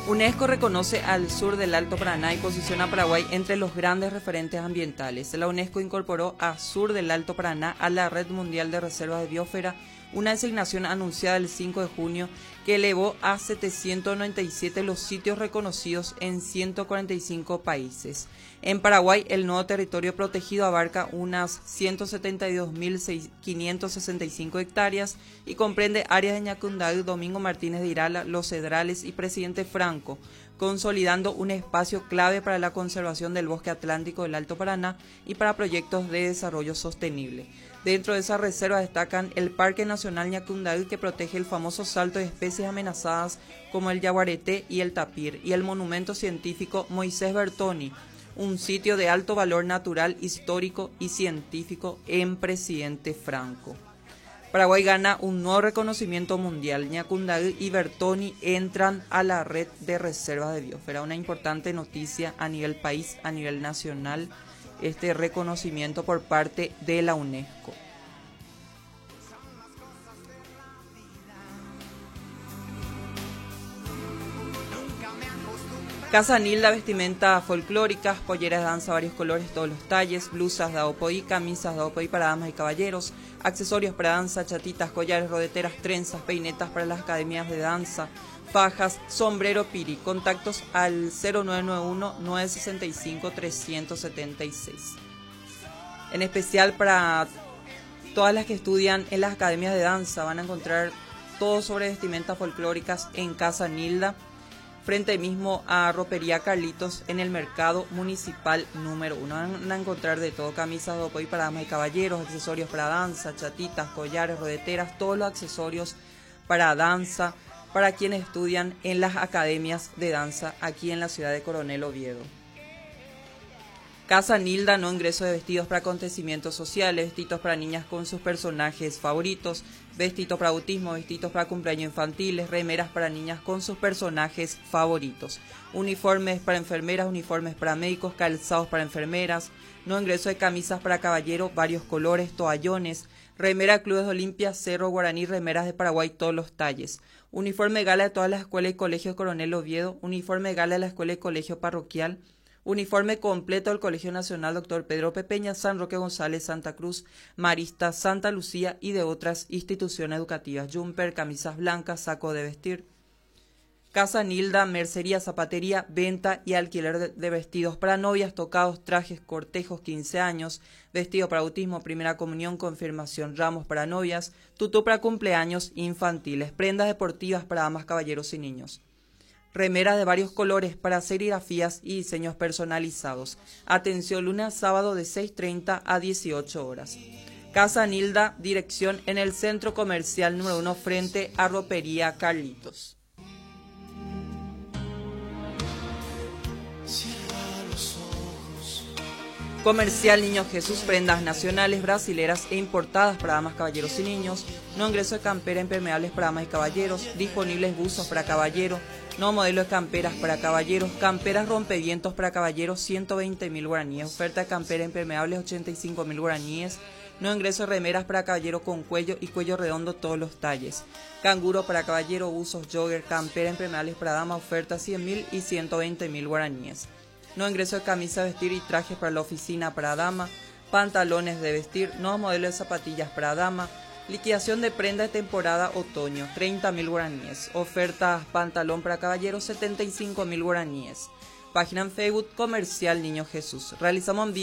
UNESCO reconoce al sur del Alto Paraná y posiciona a Paraguay entre los grandes referentes ambientales. La UNESCO incorporó a sur del Alto Paraná a la Red Mundial de Reservas de Biosfera, una designación anunciada el 5 de junio que elevó a 797 los sitios reconocidos en 145 países. En Paraguay, el nuevo territorio protegido abarca unas 172.565 hectáreas y comprende áreas de Ñacundagü, Domingo Martínez de Irala, Los Cedrales y Presidente Franco, consolidando un espacio clave para la conservación del bosque atlántico del Alto Paraná y para proyectos de desarrollo sostenible. Dentro de esa reserva destacan el Parque Nacional Ñacundagü, que protege el famoso salto de especies amenazadas como el yaguareté y el tapir, y el monumento científico Moisés Bertoni, un sitio de alto valor natural, histórico y científico en Presidente Franco. Paraguay gana un nuevo reconocimiento mundial. Ñacundagü y Bertoni entran a la red de reservas de biosfera. Una importante noticia a nivel país, a nivel nacional, este reconocimiento por parte de la UNESCO. Casa Nilda, vestimenta folclóricas, polleras de danza, varios colores, todos los talles, blusas de Aopoí, camisas de Aopoí para damas y caballeros, accesorios para danza, chatitas, collares, rodeteras, trenzas, peinetas para las academias de danza, fajas, sombrero piri. Contactos al 0991-965-376. En especial para todas las que estudian en las academias de danza, van a encontrar todo sobre vestimentas folclóricas en Casa Nilda, frente mismo a Ropería Carlitos, en el mercado municipal número 1. Van a encontrar de todo: camisas de Aopoí para damas y caballeros, accesorios para danza, chatitas, collares, rodeteras, todos los accesorios para danza para quienes estudian en las academias de danza aquí en la ciudad de Coronel Oviedo. Casa Nilda, no ingreso de vestidos para acontecimientos sociales, vestidos para niñas con sus personajes favoritos, vestidos para bautismo, vestidos para cumpleaños infantiles, remeras para niñas con sus personajes favoritos, uniformes para enfermeras, uniformes para médicos, calzados para enfermeras, no ingreso de camisas para caballero, varios colores, toallones, remera Clubes de Olimpia, Cerro Guaraní, remeras de Paraguay, todos los talles, uniforme gala de todas las escuelas y colegios Coronel Oviedo, uniforme gala de la escuela y colegio parroquial, uniforme completo del Colegio Nacional Dr. Pedro Pepeña, San Roque González, Santa Cruz, Marista, Santa Lucía y de otras instituciones educativas. Jumper, camisas blancas, saco de vestir. Casa Nilda, mercería, zapatería, venta y alquiler de vestidos para novias, tocados, trajes, cortejos, 15 años, vestido para bautismo, primera comunión, confirmación, ramos para novias, tutú para cumpleaños infantiles, prendas deportivas para damas, caballeros y niños. Remeras de varios colores para serigrafías y diseños personalizados. Atención, lunes a sábado de 6:30 a 18 horas. Casa Nilda, dirección en el Centro Comercial número 1 frente a Ropería Carlitos. Comercial Niño Jesús, prendas nacionales, brasileras e importadas para damas, caballeros y niños. No ingreso de campera, impermeables para damas y caballeros. Disponibles buzos para caballero. No modelo de camperas para caballeros. Camperas rompevientos para caballeros, 120.000 guaraníes. Oferta de campera impermeables, 85.000 guaraníes. No ingreso de remeras para caballero con cuello y cuello redondo, todos los talles. Canguro para caballero, buzos, jogger, campera impermeables para dama, oferta 100.000 y 120.000 guaraníes. No ingreso de camisa, vestir y trajes para la oficina para dama, pantalones de vestir, nuevos modelos de zapatillas para dama, liquidación de prenda de temporada otoño, 30.000 guaraníes, ofertas pantalón para caballeros, 75.000 guaraníes. Página en Facebook, Comercial Niño Jesús. Realizamos